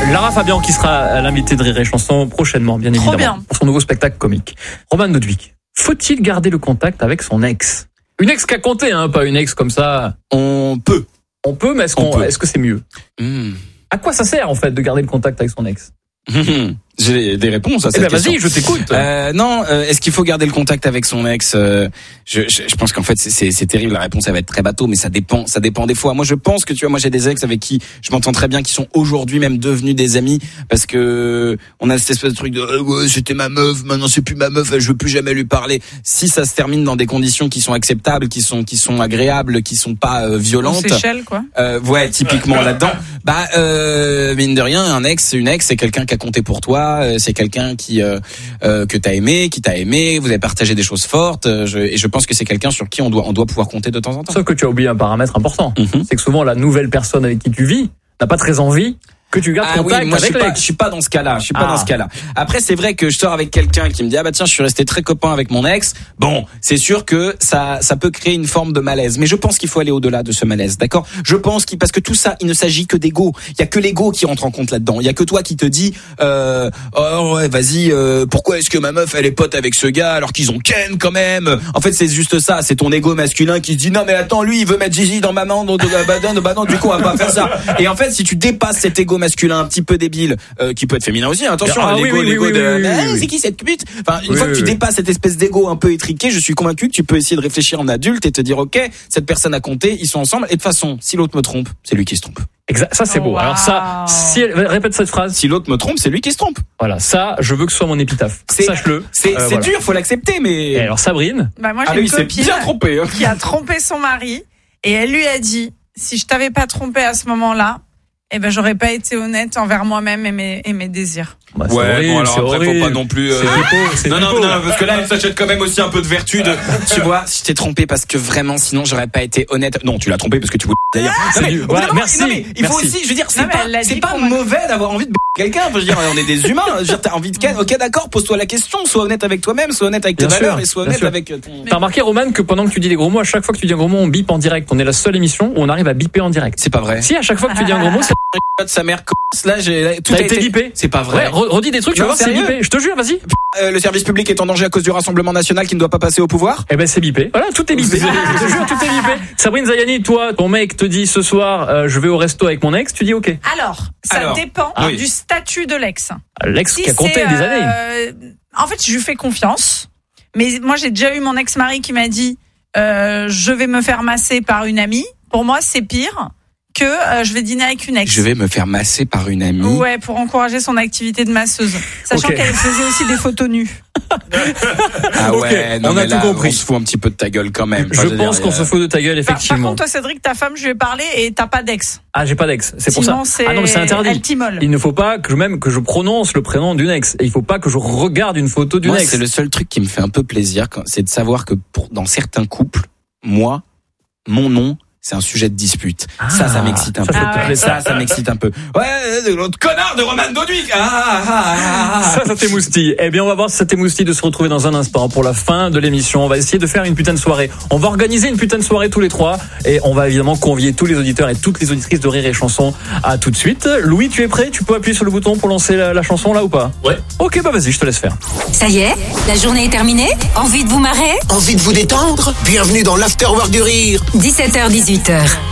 Lara Fabian qui sera à l'invité de Rire et Chanson prochainement, bien évidemment, bien. pour son nouveau spectacle comique. Roman Nodvik, faut-il garder le contact avec son ex? Une ex qui a compté, pas une ex comme ça. On peut, mais est-ce que c'est mieux? À quoi ça sert en fait de garder le contact avec son ex? J'ai des réponses à cette question. Vas-y, je t'écoute. Non, est-ce qu'il faut garder le contact avec son ex? Je pense qu'en fait c'est terrible. La réponse elle va être très bateau, mais ça dépend des fois. Moi je pense que moi j'ai des ex avec qui je m'entends très bien, qui sont aujourd'hui même devenus des amis, parce que on a cette espèce de truc de ouais, c'était ma meuf, maintenant c'est plus ma meuf, je veux plus jamais lui parler. Si ça se termine dans des conditions qui sont acceptables, qui sont agréables, qui sont pas violentes. Seychelles quoi. Ouais, typiquement là-dedans. Mine de rien, une ex c'est quelqu'un qui a compté pour toi. C'est quelqu'un que t'as aimé, qui t'a aimé, vous avez partagé des choses fortes, et je pense que c'est quelqu'un sur qui on doit pouvoir compter de temps en temps. Sauf que tu as oublié un paramètre important, c'est que souvent la nouvelle personne avec qui tu vis n'a pas très envie que tu gardes contact moi, avec l'ex. Je suis pas dans ce cas-là. Après, c'est vrai que je sors avec quelqu'un qui me dit tiens, je suis resté très copain avec mon ex. Bon, c'est sûr que ça peut créer une forme de malaise. Mais je pense qu'il faut aller au-delà de ce malaise, d'accord? Je pense parce que tout ça, il ne s'agit que d'ego. Il y a que l'ego qui rentre en compte là-dedans. Il y a que toi qui te dis oh ouais, vas-y, pourquoi est-ce que ma meuf elle est pote avec ce gars alors qu'ils ont ken quand même? En fait, c'est juste ça. C'est ton ego masculin qui se dit non mais attends, lui il veut mettre Gigi dans ma main, bah non, du coup on va pas faire ça. Et en fait, si tu dépasses cet ego masculin un petit peu débile, qui peut être féminin aussi, attention, l'ego de c'est qui cette pute, enfin une fois que tu dépasses cette espèce d'ego un peu étriqué, je suis convaincu que tu peux essayer de réfléchir en adulte et te dire ok, cette personne a compté, ils sont ensemble, et de toute façon si l'autre me trompe, c'est lui qui se trompe. Exact, ça c'est beau. Alors ça, répète cette phrase. Si l'autre me trompe, c'est lui qui se trompe. Voilà, ça, je veux que ce soit mon épitaphe. Sache-le. C'est dur, faut l'accepter, mais. Et alors Sabrine. Moi j'ai une copine bien trompé, qui a trompé son mari, et elle lui a dit si je t'avais pas trompé à ce moment-là, j'aurais pas été honnête envers moi-même et mes désirs. Alors après faut pas non plus non, parce que là il s'achète quand même aussi un peu de vertu de tu vois, si je t'ai trompé parce que vraiment sinon j'aurais pas été honnête. Non, tu l'as trompé parce que tu voulais d'ailleurs. Merci. Non, mais il faut aussi, je veux dire, c'est pas mauvais d'avoir envie de quelqu'un, je veux dire, on est des humains, je veux dire, t'as envie de ken, ok d'accord, pose-toi la question, sois honnête avec toi-même, sois honnête avec tes valeurs et sois honnête avec ton. T'as remarqué Roman que pendant que tu dis des gros mots, à chaque fois que tu dis un gros mot, on bip en direct. On est la seule émission où on arrive à biper en direct. C'est pas vrai. Si, à chaque fois que tu dis un gros mot, c'est sa mère là, tout a été bipé. C'est pas vrai. Ouais, redis des trucs, tu vas voir, c'est bipé. Je te jure, vas-y. Le service public est en danger à cause du Rassemblement national qui ne doit pas passer au pouvoir. C'est bipé. Voilà, tout est bipé. Je te jure, tout est bipé. Sabrine Zayani, toi, ton mec te dit ce soir, je vais au resto avec mon ex, tu dis ok. Alors, ça dépend du statut de l'ex. L'ex qui a compté des années. En fait, je lui fais confiance. Mais moi, j'ai déjà eu mon ex-mari qui m'a dit, je vais me faire masser par une amie. Pour moi, c'est pire que je vais dîner avec une ex. Je vais me faire masser par une amie. Ouais, pour encourager son activité de masseuse. Sachant qu'elle faisait aussi des photos nues. On a tout compris. On se fout un petit peu de ta gueule quand même. Je pense qu'on se fout de ta gueule, effectivement. Par contre, toi, Cédric, ta femme, je lui ai parlé et t'as pas d'ex. Ah, j'ai pas d'ex. C'est pour ça. Non, mais c'est interdit. Elle t'immole. Il ne faut pas que je prononce le prénom d'une ex. Et il faut pas que je regarde une photo d'une ex. C'est le seul truc qui me fait un peu plaisir, c'est de savoir que dans certains couples, moi, mon nom, c'est un sujet de dispute. Ça m'excite un peu. Ça m'exite un peu. Ouais, l'autre connard de Roman Nodvik. Ça t'émoustille. Eh bien, on va voir si ça t'émoustille de se retrouver dans un instant pour la fin de l'émission. On va essayer de faire une putain de soirée. On va organiser une putain de soirée tous les trois et on va évidemment convier tous les auditeurs et toutes les auditrices de Rire et Chanson. À tout de suite. Louis, tu es prêt? Tu peux appuyer sur le bouton pour lancer la chanson là ou pas? Ouais. Ok, vas-y, je te laisse faire. Ça y est, la journée est terminée. Envie de vous marrer? Envie de vous détendre? Bienvenue dans l'After Work du Rire. 17h-18h.